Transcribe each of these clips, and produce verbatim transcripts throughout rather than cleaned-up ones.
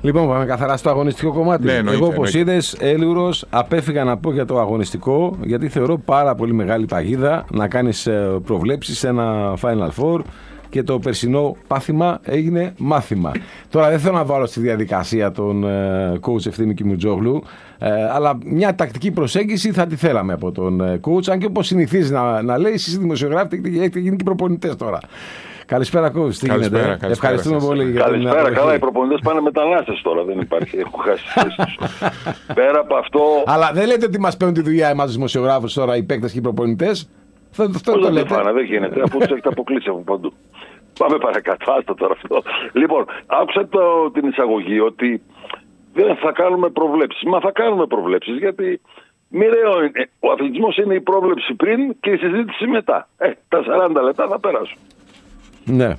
Λοιπόν, πάμε καθαρά στο αγωνιστικό κομμάτι. Ναι, εννοείται, Εγώ, όπως είδες, Έλουρος, απέφυγα να πω για το αγωνιστικό, γιατί θεωρώ πάρα πολύ μεγάλη παγίδα να κάνεις προβλέψεις σε ένα Final Four και το περσινό πάθημα έγινε μάθημα. Τώρα δεν θέλω να βάλω στη διαδικασία τον coach Ευθύμη Κιμουτζόγλου, αλλά μια τακτική προσέγγιση θα τη θέλαμε από τον coach, αν και όπως συνηθίζει να, να λέει, εσείς οι δημοσιογράφοι έχετε γίνει και προπονητές τώρα. Καλησπέρα, coach. Τι καλησπέρα, γίνεται? καλησπέρα, ευχαριστούμε καλησπέρα. πολύ για την την Καλησπέρα, καλά. Οι προπονητές πάνε μετανάστες τώρα. Δεν υπάρχει. Έχουν χάσει τις θέσεις τους. Πέρα από αυτό. Αλλά δεν λέτε ότι μας παίρνουν τη δουλειά εμάς τους δημοσιογράφους τώρα οι παίκτες και οι προπονητές. Αυτό Πώς το δεν λέτε. φάνε, δεν γίνεται. Αφού τους έχετε αποκλείσει από παντού. Πάμε παρακάτω. Άστα τώρα αυτό. Λοιπόν, άκουσα το, την εισαγωγή ότι δεν θα κάνουμε προβλέψεις. Μα θα κάνουμε προβλέψεις γιατί. Μοιραίο είναι. Ο αθλητισμός είναι η πρόβλεψη πριν και η συζήτηση μετά. Ε, τα σαράντα λεπτά θα περάσουν. Ναι.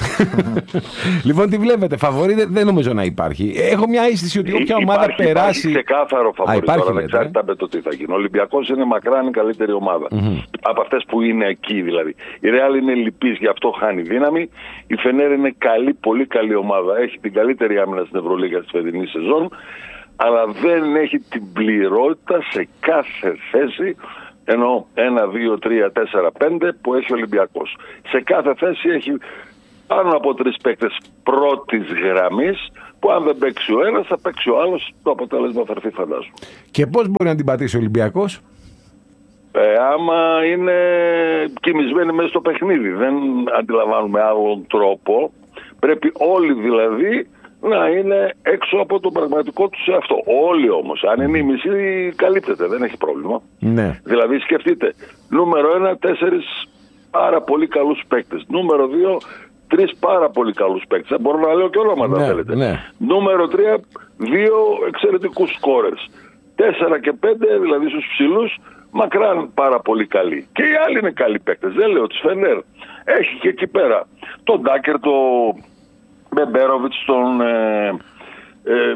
Λοιπόν, τι βλέπετε, φαβορί δεν, δεν νομίζω να υπάρχει. Έχω μια αίσθηση ότι όποια ομάδα υπάρχει, περάσει. Υπάρχει ξεκάθαρο φαβορί τώρα, λέτε, ανεξάρτητα με το τι θα γίνει. Ο Ολυμπιακός είναι μακράν η καλύτερη ομάδα. Mm-hmm. Από αυτές που είναι εκεί δηλαδή. Η Ρεάλ είναι λυπής, γι' αυτό χάνει δύναμη. Η Φενέρ είναι καλή, πολύ καλή ομάδα. Έχει την καλύτερη άμυνα στην Ευρωλίγα στη φετινή σεζόν. Αλλά δεν έχει την πληρότητα σε κάθε θέση. Ενώ ένα, δύο, τρία, τέσσερα, πέντε που έχει ο Ολυμπιακός. Σε κάθε θέση έχει πάνω από τρεις παίκτες πρώτης γραμμής που αν δεν παίξει ο ένας θα παίξει ο άλλος, το αποτέλεσμα θα έρθει φαντάζομαι. Και πώς μπορεί να την πατήσει ο Ολυμπιακός? Ε, άμα είναι κοιμισμένοι μέσα στο παιχνίδι, δεν αντιλαμβάνουμε άλλον τρόπο. Πρέπει όλοι δηλαδή να είναι έξω από τον πραγματικό τους εαυτό. Όλοι όμως. Αν είναι η μισή καλύπτεται, δεν έχει πρόβλημα. Ναι. Δηλαδή σκεφτείτε, νούμερο ένα, τέσσερις πάρα πολύ καλούς παίκτες. Νούμερο δύο, τρεις πάρα πολύ καλούς παίκτες. Μπορώ να λέω και ονόματα, ναι, θέλετε. Ναι. Νούμερο τρία, δύο εξαιρετικούς σκόρερς. Τέσσερα και πέντε, δηλαδή στους ψηλούς, μακράν πάρα πολύ καλοί. Και οι άλλοι είναι καλοί παίκτες. Δεν λέω, της Φενέρ. Έχει και εκεί πέρα τον Ντάκερ, τον Μπεμπέροβιτς, τον ε, ε,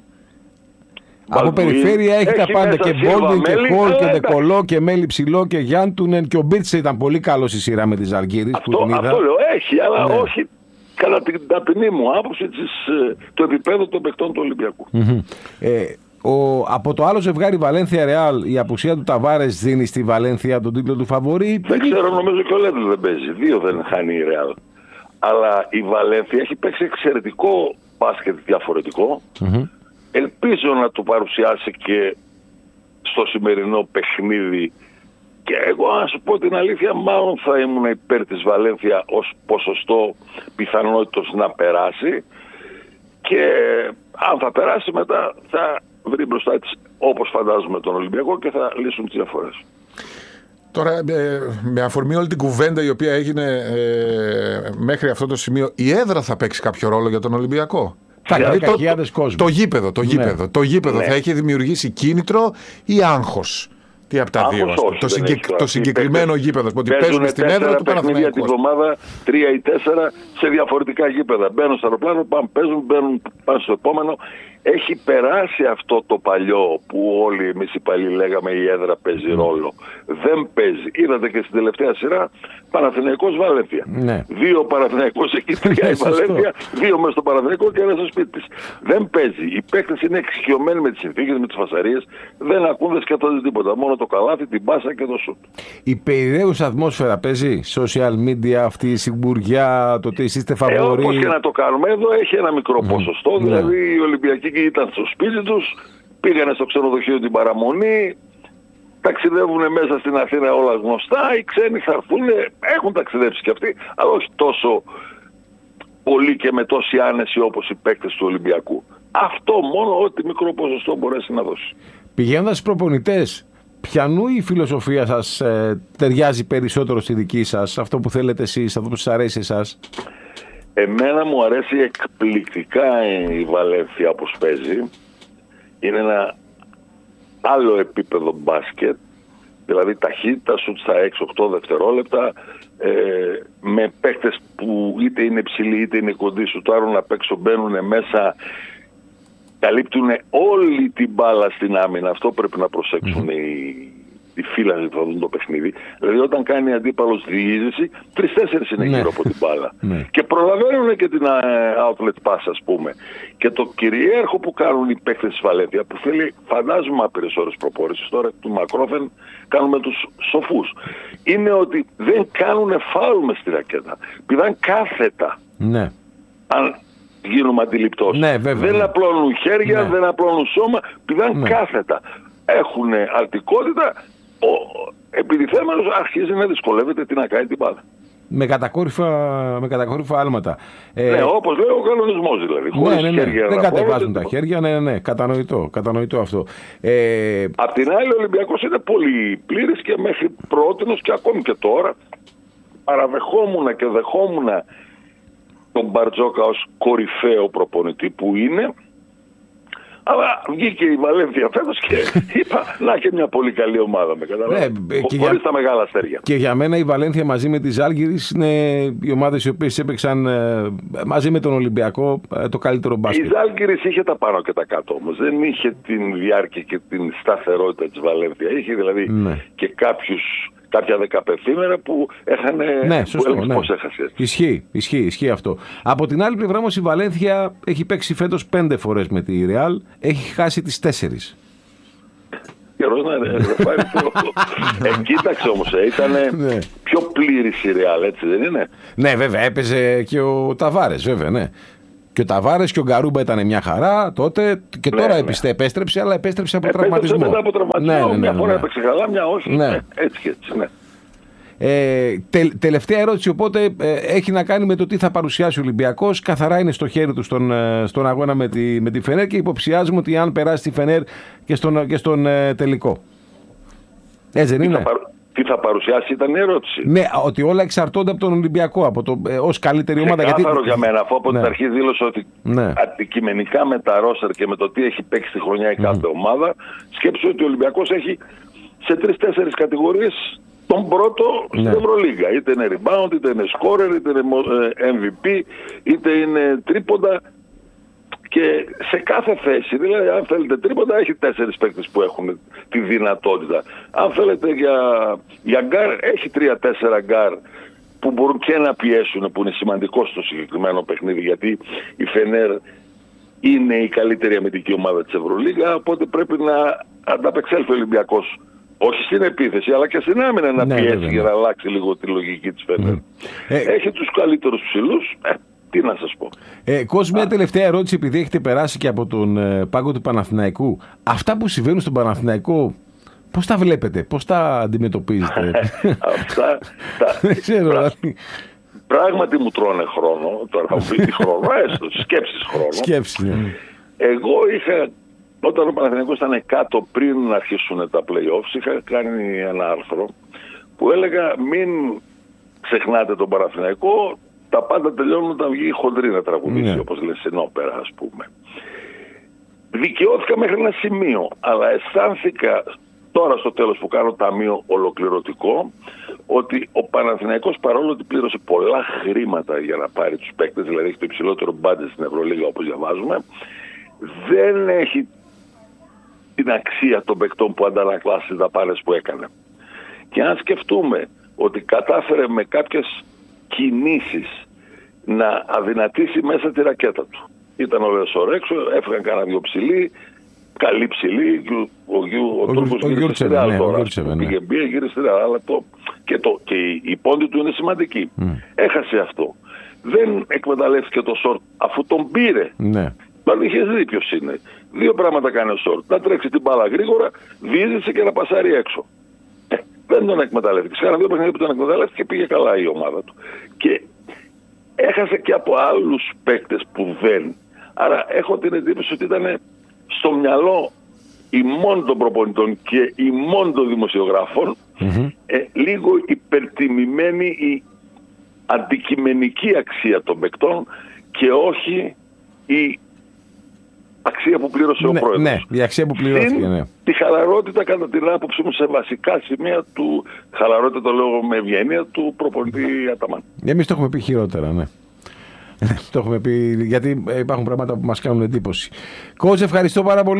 από περιφέρεια έχει, έχει τα πάντα και Μπόλντιν και Χολ και Ντεκολό και Μέλι Ψηλό και Γιάντουνεν και ο Μπίρτσε ήταν πολύ καλός στη σειρά με τη Ζαλγκίρις. Αυτό, αυτό λέω, έχει, αλλά ναι. όχι κατά την ταπεινή μου άποψη της, το επίπεδο των παιχτών του Ολυμπιακού. Mm-hmm. Ε, ο, από το άλλο ζευγάρι Βαλένθια Ρεάλ, η απουσία του Ταβάρες δίνει στη Βαλένθια τον τίτλο του φαβορί. Δεν ξέρω, νομίζω και ο Λέντl δεν παίζει. Δύο δεν χάνει η Ρεάλ. Αλλά η Βαλένθια έχει παίξει εξαιρετικό μπάσκετ διαφορετικό. Mm-hmm. Ελπίζω να το παρουσιάσει και στο σημερινό παιχνίδι. Και εγώ, να σου πω την αλήθεια, μάλλον θα ήμουν υπέρ της Βαλένθια ως ποσοστό πιθανότητος να περάσει. Και αν θα περάσει μετά θα βρει μπροστά της, όπως φαντάζομαι, τον Ολυμπιακό και θα λύσουν τις διαφορές. Τώρα, ε, με αφορμή όλη την κουβέντα η οποία έγινε ε, μέχρι αυτό το σημείο, η έδρα θα παίξει κάποιο ρόλο για τον Ολυμπιακό? Δηλαδή το, το, το γήπεδο, το γήπεδο, ναι. το γήπεδο ναι. θα έχει δημιουργήσει κίνητρο ή άγχος? Τι από τα άγχος, δύο? όχι, το, συγκεκ, το συγκεκριμένο παίξουν, γήπεδο, ότι παίζουν στην έδρα του Παναθηναϊκού. Την εβδομάδα, τρία ή τέσσερα σε διαφορετικά γήπεδα. Μπαίνουν στο αεροπλάνο, πάνε, παίζουν, μπαίνουν, πάνε στο επόμενο. Έχει περάσει αυτό το παλιό που όλοι εμείς οι παλιοί λέγαμε η έδρα παίζει ρόλο. Δεν παίζει. Είδατε και στην τελευταία σειρά Παναθηναϊκός Βαλένθια. Ναι. Δύο Παναθηναϊκός εκεί, τρία η Βαλένθια, δύο μέσα στο Παναθηναϊκό και ένα στο σπίτι της. Δεν παίζει. Οι παίκτες είναι εξοικειωμένοι με τις συνθήκες, με τις φασαρίες. Δεν ακούν, δεν σκέφτονται τίποτα. Μόνο το καλάθι, την μπάσα και το σουτ. Η περιραίουσα ατμόσφαιρα παίζει. Social media, αυτή η σιγουριά, το ότι είστε φαβορί. Ε, όπως και να το κάνουμε, εδώ έχει ένα μικρό mm. ποσοστό. Mm. Δηλαδή οι Ολυμπιακοί ήταν στο σπίτι τους, πήγανε στο ξενοδοχείο την παραμονή, ταξιδεύουν μέσα στην Αθήνα όλα γνωστά, οι ξένοι θα έρθουν, έχουν ταξιδέψει κι αυτοί, αλλά όχι τόσο πολύ και με τόση άνεση όπως οι παίκτες του Ολυμπιακού. Αυτό μόνο, ό,τι μικρό ποσοστό μπορέσει να δώσει. Πηγαίνοντας στους προπονητές, ποιανού η φιλοσοφία σας ε, ταιριάζει περισσότερο στη δική σας, αυτό που θέλετε εσείς, αυτό που σας αρέσει εσάς? Εμένα μου αρέσει εκπληκτικά η Βαλένθια όπως παίζει. Είναι ένα άλλο επίπεδο μπάσκετ, δηλαδή ταχύτητα, σουτ στα έξι οκτώ δευτερόλεπτα, ε, με παίκτες που είτε είναι ψηλοί είτε είναι κοντοί, σουτάρουν απ' έξω, μπαίνουν μέσα, καλύπτουν όλη την μπάλα στην άμυνα. Αυτό πρέπει να προσέξουν mm. οι, οι φύλακες που θα δουν το παιχνίδι. Δηλαδή όταν κάνει αντίπαλος διείσδυση, τρεις-τέσσερις είναι ναι. γύρω από την μπάλα. Ναι. Και προλαβαίνουν και την outlet pass, ας πούμε. Και το κυριάρχο που κάνουν οι παίκτες της Βαλένθια, που θέλει φαντάζομαι άπειρες ώρες προπόρησης, τώρα του μακρόφεν κάνουμε τους σοφούς, είναι ότι δεν κάνουν φάουλ μες στη ρακέτα. Πηδάν κάθετα. Ναι. Αν γίνουμε αντιληπτός. Ναι, βέβαια, δεν ναι. απλώνουν χέρια, ναι. δεν απλώνουν σώμα, πηδάν ναι. κάθετα. Έχουν αλτικότητα, ο επιτιθέμενος αρχίζει να δυσκολεύεται τι να κάνει την μπάλα. Με κατακόρυφα, με κατακόρυφα άλματα. Ε, ναι, όπως λέει ο κανονισμός δηλαδή. Ναι, ναι, ναι. Δεν κατεβάζουν τα χέρια, ναι, ναι, ναι. Κατανοητό, κατανοητό αυτό. Ε... Απ' την άλλη, ο Ολυμπιακός είναι πολύ πλήρης και μέχρι πρότινος και ακόμη και τώρα παραδεχόμουν και δεχόμουν τον Μπαρτζόκα ως κορυφαίο προπονητή που είναι. Αλλά βγήκε η Βαλένθια φέτος και είπα να και μια πολύ καλή ομάδα, με καταλάβει. Ναι, χωρίς για... τα μεγάλα αστέρια. Και για μένα η Βαλένθια μαζί με τη Ζάλγκιρις είναι οι ομάδες οι οποίες έπαιξαν ε, μαζί με τον Ολυμπιακό ε, το καλύτερο μπάσκετ. Η Ζάλγκιρις είχε τα πάνω και τα κάτω όμως. Δεν είχε την διάρκεια και την σταθερότητα της Βαλένθια. Είχε δηλαδή ναι. και κάποιους... κάποια δεκαπενθήμερα που έχανε. Ναι, σωστό. Που ναι. Πώς έχασε. Ισχύει, ισχύει, ισχύει αυτό. Από την άλλη πλευρά όμως η Βαλένθια έχει παίξει φέτος πέντε φορές με τη Ρεάλ, έχει χάσει τις τέσσερις. Καιρός να είναι. ε, κοίταξε όμως, ε, ήταν ναι. πιο πλήρης η Ρεάλ, έτσι δεν είναι? Ναι, βέβαια, έπαιζε και ο Ταβάρες, βέβαια, ναι. Και ο Ταβάρες και ο Γκαρούμπα ήταν μια χαρά τότε και τώρα ναι, ναι. επέστρεψε, αλλά επέστρεψε από τραυματισμό. Επέστρεψε μετά από τραυματισμό, ναι, ναι, ναι, μια ναι, φορά ναι. έπαιξε καλά, μια όχι. Ναι. Έτσι και έτσι, ναι. Ε, τε, τελευταία ερώτηση οπότε ε, έχει να κάνει με το τι θα παρουσιάσει ο Ολυμπιακός. Καθαρά είναι στο χέρι του στον, στον αγώνα με τη, με τη Φενέρ και υποψιάζουμε ότι αν περάσει τη Φενέρ και στον, και στον ε, τελικό. Έτσι δεν τι είναι? Θα παρου... Τι θα παρουσιάσει ήταν η ερώτηση. Ναι, ότι όλα εξαρτώνται από τον Ολυμπιακό, από το, ε, ως καλύτερη ομάδα. Ξεκάθαρο γιατί... για μένα, αφού από ναι. την αρχή δήλωσε ότι ναι. αντικειμενικά με τα ρόστερ και με το τι έχει παίξει τη χρονιά η κάθε mm. ομάδα, σκέψου ότι ο Ολυμπιακός έχει σε τρεις-τέσσερις κατηγορίες τον πρώτο ναι. στην Ευρωλίγα. Είτε είναι rebound, είτε είναι scorer, είτε είναι εμ βι πι, είτε είναι τρίποντα. Και σε κάθε θέση, δηλαδή αν θέλετε τρίποντα, έχει τέσσερις παίκτες που έχουν τη δυνατότητα. Αν θέλετε για, για γκάρ, έχει τρία-τέσσερα γκάρ που μπορούν και να πιέσουν, που είναι σημαντικό στο συγκεκριμένο παιχνίδι, γιατί η Φενέρ είναι η καλύτερη αμυντική ομάδα της Ευρωλίγα, οπότε πρέπει να ανταπεξέλθει ο Ολυμπιακός. Όχι στην επίθεση, αλλά και στην άμυνα να ναι, πιέσει ναι, ναι. για να αλλάξει λίγο τη λογική της Φενέρ. Mm. Έχει τους καλύτερους ψηλούς. Ε, τι να σας πω. Ε, Κώστα, μια τελευταία ερώτηση, επειδή έχετε περάσει και από τον ε, πάγκο του Παναθηναϊκού. Αυτά που συμβαίνουν στον Παναθηναϊκό, πώς τα βλέπετε, πώς τα αντιμετωπίζετε? Αυτά τα... Δεν ξέρω. Πρά... Πράγματι μου τρώνε χρόνο, τώρα μου πει χρόνο, έστω, σκέψεις χρόνο. Σκέψεις, ναι. Εγώ είχα, όταν ο Παναθηναϊκός ήταν κάτω πριν να αρχίσουν τα play-offs, είχα κάνει ένα άρθρο που έλεγα μην ξεχνάτε τον Παναθηναϊκό, τα πάντα τελειώνουν όταν βγει η χοντρή να τραγουδήσει, ναι. όπως λένε στην όπερα, ας πούμε. Δικαιώθηκα μέχρι ένα σημείο, αλλά αισθάνθηκα τώρα στο τέλος που κάνω ταμείο ολοκληρωτικό, ότι ο Παναθηναϊκός, παρόλο ότι πλήρωσε πολλά χρήματα για να πάρει τους παίκτες, δηλαδή έχει το υψηλότερο budget στην Ευρωλίγα όπως διαβάζουμε, δεν έχει την αξία των παικτών που αντανακλάσει τις δαπάνες που έκανε. Και αν σκεφτούμε ότι κατάφερε με κάποιες κινήσεις να αδυνατήσει μέσα τη ρακέτα του. Ήταν ο Λεσόρ έξω, έφυγαν κανένα δυο ψηλοί, καλή ψηλή, ο, ο, ο, ο Τούρκος γύρισε στη Ρεάλ τώρα. Πήγε μπία, γύρισε στη Ρεάλ, αλλά το, και, το, και η, η πόντη του είναι σημαντική. Mm. Έχασε αυτό. Δεν εκμεταλλεύτηκε το Σορτ αφού τον πήρε. Ναι. Πάλι είχες δει ποιος είναι. Δύο πράγματα κάνει ο Σορτ. Να τρέξει την μπάλα γρήγορα, βίζησε και να πασάρει έξω. Ε, δεν τον εκμεταλλεύτηκε. Κάνα δύο παιχνίδια που τον εκμεταλλεύτηκε και πήγε καλά η ομάδα του. Και έχασε και από άλλους παίκτες που δεν. Άρα έχω την εντύπωση ότι ήταν στο μυαλό ημών των προπονητών και ημών των δημοσιογράφων mm-hmm. ε, λίγο υπερτιμημένη η αντικειμενική αξία των παικτών και όχι η αξία που πλήρωσε ναι, ο πρόεδρος. Ναι, η αξία που πληρώθηκε, ναι. Τη χαλαρότητα κατά την άποψή μου σε βασικά σημεία του, χαλαρότητα το λέω με ευγένεια, του προπονητή Αταμάν. Εμείς το έχουμε πει χειρότερα, ναι. Το έχουμε πει, γιατί υπάρχουν πράγματα που μας κάνουν εντύπωση. Κόζε, ευχαριστώ πάρα πολύ.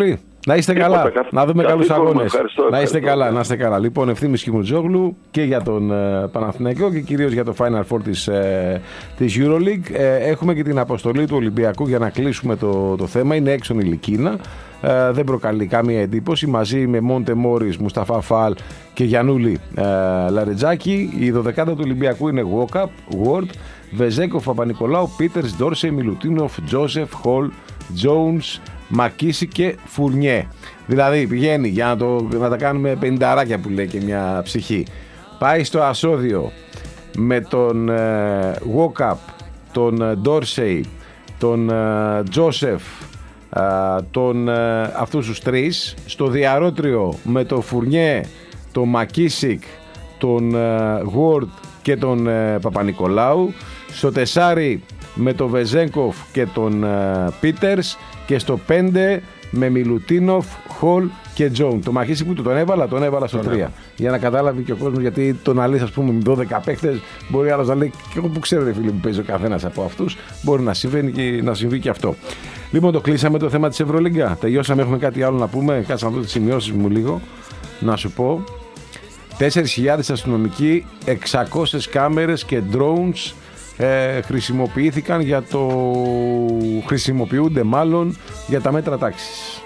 Να είστε Τίποτα, καλά. καθ... Να δούμε καλούς αγώνες. Ευχαριστώ, να είστε ευχαριστώ. καλά, να είστε καλά. Λοιπόν, Ευθύμης Κιμουτζόγλου και για τον uh, Παναθηναϊκό και κυρίως για το Final Four της, uh, της EuroLeague. Uh, έχουμε και την αποστολή του Ολυμπιακού για να κλείσουμε το, το θέμα. Είναι έξω η Λικίνα. Uh, δεν προκαλεί καμία εντύπωση. Μαζί με Μόντε Μόρις, Μουσταφά Φαλ και Γιαννούλη uh, Λαρετζάκη. Η δωδεκάδα του Ολυμπιακού είναι Walkup, Ward, Βεζέκοφ, Παπα-Νικολάου, Πίτερς, Ντόρσεϊ, Μιλουτίνοφ, Τζόσεφ, Χολ, Τζόουνς, Μακίση και Φουρνιέ. Δηλαδή πηγαίνει για να, το, να τα κάνουμε πενηνταράκια που λέει και μια ψυχή. Πάει στο ασώδιο με τον ε, Walkup, τον Ντόρσεϊ, τον Τζόσεφ, ε, τον, ε, αυτούς τους τρεις. Στο διαρρότριο με τον Φουρνιέ, τον Μακίσικ, τον Γουόρντ και τον ε, Παπα-Νικολάου. Στο τεσάρι με τον Βεζέγκοφ και τον ε, Πίτερς. Και στο πέντε με Μιλουτίνοφ, Χολ και Τζόουν. Το Μαχίσι που του τον έβαλα, τον έβαλα στο τρία. Για να κατάλαβει και ο κόσμος, γιατί το να λες, ας πούμε, με δώδεκα παίχτες, μπορεί άλλος να λέει, και εγώ που ξέρω, ρε φίλε, που παίζει ο καθένας από αυτούς, μπορεί να συμβαίνει και, να συμβεί και αυτό. Λοιπόν, το κλείσαμε το θέμα της Ευρωλίγκα. Τελειώσαμε, έχουμε κάτι άλλο να πούμε. Κάτσε να δω τις σημειώσεις μου λίγο. Να σου πω. τέσσερις χιλιάδες αστυνομικοί, εξακόσιες κάμερες και drones Ε, χρησιμοποιήθηκαν για το χρησιμοποιούνται μάλλον για τα μέτρα τάξης.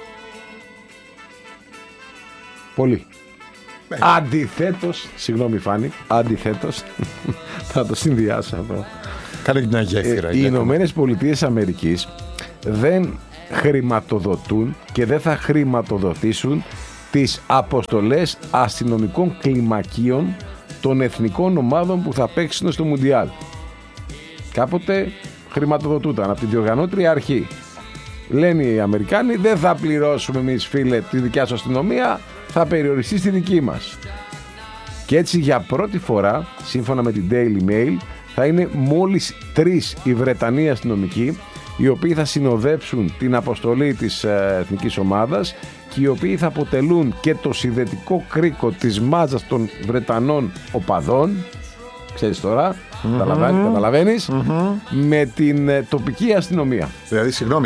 Πολύ. Ε. Αντιθέτως, συγγνώμη Φάνη, αντιθέτως θα το συνδυάσω αυτό. Κάνε μια γέφυρα. Ε, οι Ηνωμένες Πολιτείες Αμερικής δεν χρηματοδοτούν και δεν θα χρηματοδοτήσουν τις αποστολές αστυνομικών κλιμακίων των εθνικών ομάδων που θα παίξουν στο Μουντιάλ. Κάποτε χρηματοδοτούταν από την διοργανώτρια αρχή. Λένε οι Αμερικάνοι, δεν θα πληρώσουμε εμείς, φίλε, τη δικιά σου αστυνομία, θα περιοριστεί στη δική μας. Και έτσι για πρώτη φορά, σύμφωνα με την Daily Mail, θα είναι μόλις τρεις οι Βρετανοί αστυνομικοί, οι οποίοι θα συνοδέψουν την αποστολή της ε, εθνικής ομάδας και οι οποίοι θα αποτελούν και το συνδετικό κρίκο της μάζας των Βρετανών οπαδών. Ξέρεις τώρα, mm-hmm. καταλαβαίνεις, mm-hmm. με την ε, τοπική αστυνομία. Δηλαδή, συγγνώμη,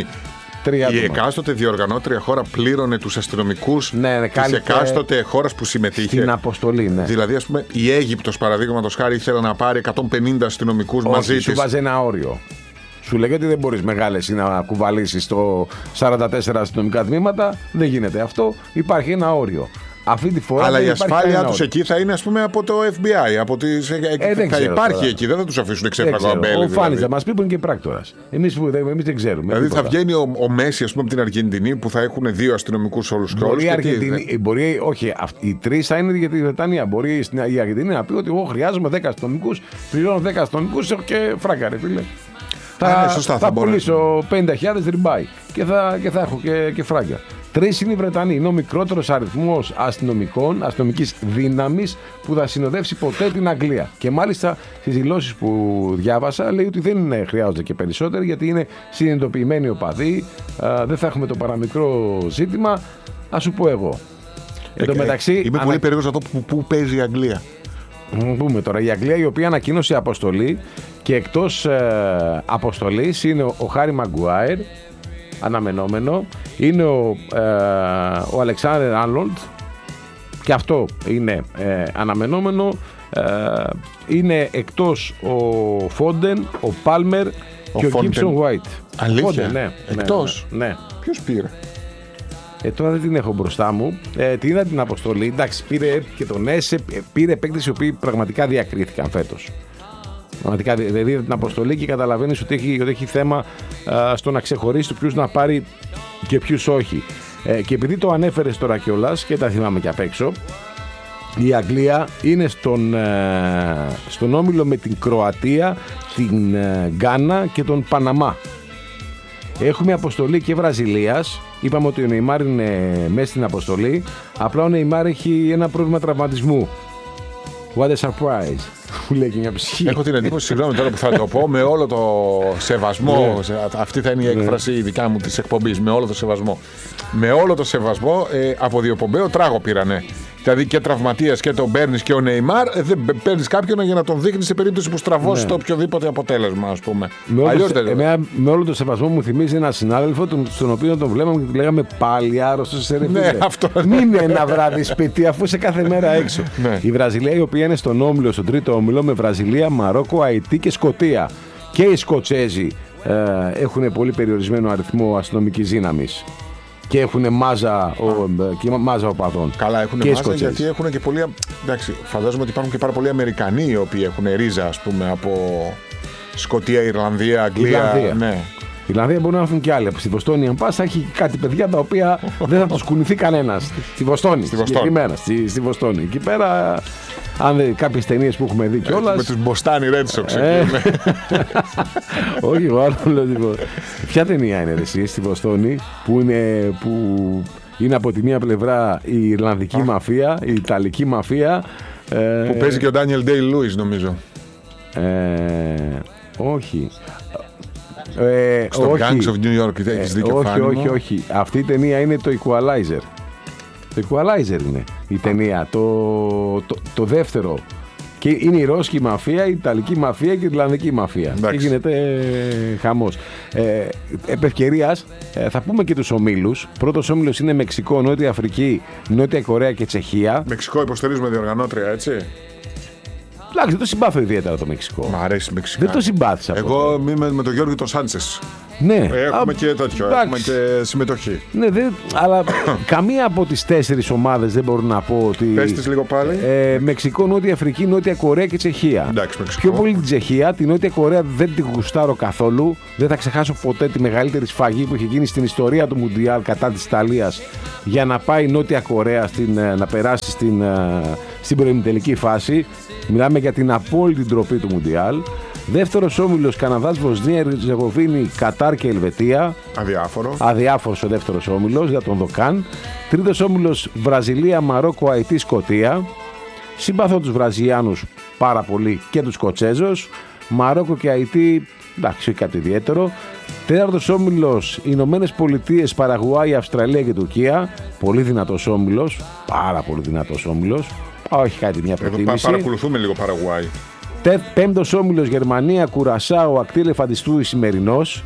η εκάστοτε διοργανώτρια χώρα πλήρωνε τους αστυνομικούς ναι, ναι, της εκάστοτε χώρας που συμμετείχε. Στην αποστολή, ναι. Δηλαδή, ας πούμε, η Αίγυπτος, παραδείγματος χάρη, ήθελε να πάρει εκατόν πενήντα αστυνομικούς Όχι, μαζί της. Σου βάζει ένα όριο. Σου λέγεται ότι δεν μπορείς μεγάλες να κουβαλήσεις το σαράντα τέσσερα αστυνομικά τμήματα. Δεν γίνεται αυτό. Υπάρχει ένα όριο. Αυτή τη φορά αλλά η ασφάλειά τους εκεί θα είναι, ας πούμε, από το εφ μπι άι. Από τις... ε, δεν θα υπάρχει τώρα. Εκεί, δεν θα τους αφήσουν ξέφραγο αμπέλι. Ο Φάνης θα μας πει που είναι και πράκτορας. Εμείς, εμείς δεν ξέρουμε. Δηλαδή τίποτα. θα βγαίνει ο, ο Μέση, ας πούμε, από την Αργεντινή που θα έχουν δύο αστυνομικούς όλους και όλους. Μπορεί, μπορεί, όχι, οι τρεις θα είναι για τη Βρετανία. Μπορεί η Αργεντινή να πει ότι εγώ χρειάζομαι δέκα αστυνομικούς, πληρώνω δέκα αστυνομικούς και φράγκα, ρε φίλε. Θα, ναι, σωστά, θα, θα πουλήσω πενήντα χιλιάδες ριμπάι και θα, και θα έχω και, και φράγκα. Τρεις είναι οι Βρετανοί. Είναι ο μικρότερος αριθμός αστυνομικών, αστυνομικής δύναμης που θα συνοδεύσει ποτέ την Αγγλία. Και μάλιστα στις δηλώσεις που διάβασα λέει ότι δεν είναι, χρειάζονται και περισσότεροι, γιατί είναι συνειδητοποιημένοι οπαδοί. Δεν θα έχουμε το παραμικρό ζήτημα. Ας σου πω εγώ. Ε, Εν τω μεταξύ, είμαι ανα... πολύ περίεργος να δω που, που παίζει η Αγγλία. Πούμε τώρα, η Αγγλία, η οποία ανακοίνωσε αποστολή, και εκτός ε, αποστολής είναι ο, ο Χάρι Μαγκουάιρ, αναμενόμενο, είναι ο, ε, ο Αλεξάνδερ Άρνολντ, και αυτό είναι ε, αναμενόμενο, ε, είναι εκτός ο Φόντεν, ο Πάλμερ και ο Γκίψον Γουάιτ. Αλήθεια, Φόντεν, ναι, εκτός. Ναι, ναι. Ποιος πήρε? Ε, τώρα δεν την έχω μπροστά μου. Ε, την είδα την αποστολή. Εντάξει, πήρε και τον Έσε, πήρε παίκτες οι οποίοι πραγματικά διακρίθηκαν φέτος. Πραγματικά δηλαδή την αποστολή και καταλαβαίνεις ότι έχει, ότι έχει θέμα α, στο να ξεχωρίσει ποιους να πάρει και ποιους όχι. Ε, και επειδή το ανέφερες τώρα κιόλας και τα θυμάμαι και απ' έξω, η Αγγλία είναι στον, ε, στον όμιλο με την Κροατία, την ε, Γκάνα και τον Παναμά. Έχουμε αποστολή και Βραζιλίας. Είπαμε ότι ο Νεϊμάρ είναι μέσα στην αποστολή. Απλά ο Νεϊμάρ έχει ένα πρόβλημα τραυματισμού. What a surprise. Που λέει και μια ψυχή. Έχω την εντύπωση, συγγνώμη τώρα που θα το πω, με όλο το σεβασμό. Αυτή θα είναι η έκφραση η δικά μου της εκπομπής. Με όλο το σεβασμό. Με όλο το σεβασμό, ε, από διοπομπαίο τράγο πήρανε Δηλαδή και τραυματίας και τον παίρνεις και ο Νεϊμάρ, δεν παίρνεις κάποιον για να τον δείχνεις σε περίπτωση που στραβώσει ναι. το οποιοδήποτε αποτέλεσμα, ας πούμε. Με, Αλλιώς, όλο, εμένα, με όλο το σεβασμό μου θυμίζει ένα συνάδελφο, τον, στον οποίο τον βλέπαμε και του λέγαμε πάλι άρρωστο σε ρεφίλε. Ναι, αυτό. Μην είναι ένα βράδυ σπίτι, αφού είσαι κάθε μέρα έξω. Ναι. Η Βραζιλία, η οποία είναι στον όμιλο, στον τρίτο όμιλο, με Βραζιλία, Μαρόκο, Αϊτή και Σκωτία. Και οι Σκοτσέζοι ε, έχουν πολύ περιορισμένο αριθμό αστυνομικής δύναμης. Και έχουν μάζα, ο, και μάζα οπαδών. Καλά, έχουν και μάζα γιατί έχουν και πολλοί. Εντάξει, φαντάζομαι ότι υπάρχουν και πάρα πολλοί Αμερικανοί οι οποίοι έχουν ρίζα, ας πούμε, από Σκωτία, Ιρλανδία, Αγγλία. Ιρλανδία. Ναι. Η Ιρλανδία μπορεί να έρθουν και άλλοι. Στη Βοστόνη, αν πα, θα έχει κάτι παιδιά τα οποία δεν θα του κουνηθεί κανένα. Στη Βοστόνη. Στη Βοστόνη. Στη, στη Βοστόνη. Εκεί πέρα, αν δει κάποιε ταινίε που έχουμε δει κιόλα. Με του Μποστάνι Ρέντσοξ. Όχι, εγώ άλλο λέω. Ποια ταινία είναι εσύ στη Βοστόνη που είναι, που είναι από τη μία πλευρά η Ιρλανδική μαφία, η Ιταλική μαφία. Που ε, παίζει και ο Ντάνιελ Ντέι-Λούις, νομίζω. Ε, όχι. Ε, Στο όχι. Gangs of New York, έχεις δίκιο. Όχι, όχι, όχι. Αυτή η ταινία είναι το Equalizer. Το Equalizer είναι η ταινία. Το, το, το δεύτερο. Και είναι η Ρώσικη μαφία, η Ιταλική μαφία και η Ιρλανδική μαφία. Εντάξει. Και γίνεται χαμός. Ε, επ' ευκαιρίας, ε, θα πούμε και τους ομίλους. Πρώτος όμιλος είναι Μεξικό, Νότια Αφρική, Νότια Κορέα και Τσεχία. Μεξικό υποστηρίζουμε διοργανώτρια, έτσι. Εντάξει, δεν το συμπάθω ιδιαίτερα το Μεξικό. Μ' αρέσει Μεξικό. Δεν το συμπάθησα. Εγώ με, με τον Γιώργο τον Σάντσες. Ναι. Έχουμε Α, και τέτοιο, εντάξει. έχουμε και συμμετοχή. Ναι, δεν, αλλά καμία από τις τέσσερις ομάδες δεν μπορώ να πω ότι. Πες τις λίγο πάλι. Ε, Μεξικό, Νότια Αφρική, Νότια Κορέα και Τσεχία. Εντάξει, Μεξικό. Πιο πολύ την Τσεχία, την Νότια Κορέα δεν την γουστάρω καθόλου. Δεν θα ξεχάσω ποτέ τη μεγαλύτερη σφαγή που είχε γίνει στην ιστορία του Μουντιάλ κατά της Ιταλίας για να πάει η Νότια Κορέα στην, να περάσει στην, στην προημιτελική φάση. Μιλάμε για την απόλυτη ντροπή του Μουντιάλ. Δεύτερος όμιλος Καναδάς, Βοσνία, Ερζεγοβίνη, Κατάρ και Ελβετία. Αδιάφορο. Αδιάφορος ο δεύτερος όμιλος, για τον Δοκάν. Τρίτος όμιλος Βραζιλία, Μαρόκο, Αϊτή, Σκωτία. Συμπαθώ τους Βραζιλιάνους πάρα πολύ και τους Σκοτσέζους. Μαρόκο και Αϊτή, εντάξει, κάτι ιδιαίτερο. Τέταρτος όμιλος Ηνωμένες Πολιτείες, Παραγουάη, Αυστραλία και Τουρκία. Πολύ δυνατός όμιλος. Πάρα πολύ δυνατός όμιλος. Όχι κάτι μια προτίμηση. Εδώ παρακολουθούμε λίγο Παραγουάη. Πέμπτος όμιλος Γερμανία, Κουρασάο, Ακτή Ελεφαντιστού, Ισημερινός.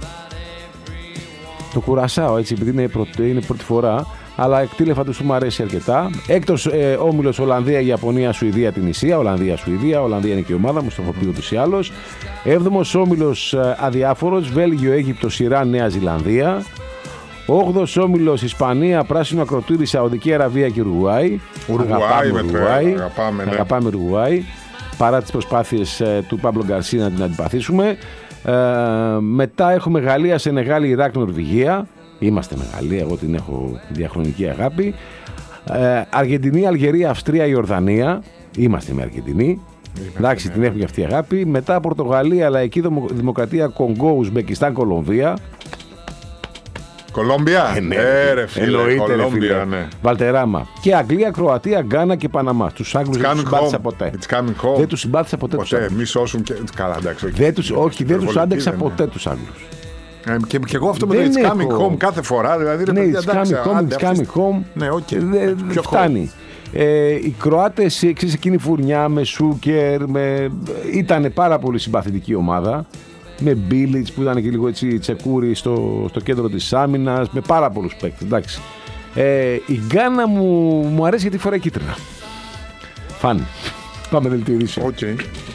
Το Κουρασάο, έτσι, επειδή είναι πρώτη, είναι πρώτη φορά, αλλά Ακτή Ελεφαντιστού μου αρέσει αρκετά. Έκτος ε, όμιλος Ολλανδία, Ιαπωνία, Σουηδία, Τινησία. Ολλανδία, Σουηδία. Ολλανδία είναι και η ομάδα μου, στο έχω πει ούτως ή άλλως. Έβδομος όμιλος ε, αδιάφορος, Βέλγιο, Αίγυπτος, Ιράν, Νέα Ζηλανδία. Όγδος όμιλος Ισπανία, Πράσινο Ακροτήρι, Σαουδική Αραβία και Ουρουγουάη. Ουρουγουάη, Ουρουγουάη. Αγαπάμε, ναι. Αγαπάμε Ουρουγουάη. Παρά τις προσπάθειες ε, του Πάμπλο Γκαρσία να την αντιπαθήσουμε. Ε, μετά έχουμε Γαλλία, Σενεγάλη, Ιράκ, Νορβηγία. Είμαστε με Γαλλία, εγώ την έχω διαχρονική αγάπη. Ε, Αργεντινή, Αλγερία, Αυστρία, Ιορδανία. Είμαστε με Αργεντινή. Εντάξει, την έχουμε και αυτή η αγάπη. Μετά Πορτογαλία, Λαϊκή Δημοκρατία, Κονγκό, Ουσμπεκιστάν, Κολομβία. Κολόμπια, ε, ναι, ε, ρε φίλε, εννοείται, Κολόμπια, ρε, ναι. Βαλτεράμα. Και Αγγλία, Κροατία, Γκάνα και Παναμά. Τους Άγγλους δεν τους συμπάθησα ποτέ. Δεν τους συμπάθησα ποτέ. Ποτέ, μη σώσουν και. Καλά, εντάξει. Όχι, δεν τους, όχι, δεν τους άντεξα ποτέ τους Άγγλους. Ε, και, και εγώ αυτό με το It's coming home κάθε φορά. Δηλαδή, ρε, ναι, παιδιά, it's coming home, it's coming home. Ναι, okay. Δεν φτάνει. Ε, οι Κροάτες, ξέρεις, εκείνη η φουρνιά με Σούκερ, με... ήταν πάρα πολύ συμπαθητική ομάδα. Με Μπίλιτς που ήταν και λίγο έτσι τσεκούρι στο, στο κέντρο της άμυνας, με πάρα πολλούς παίκτες, εντάξει. Ε, η Γκάνα μου, μου αρέσει γιατί φοράει κίτρινα. Φαν. Πάμε δελτίο ειδήσεων. Okay.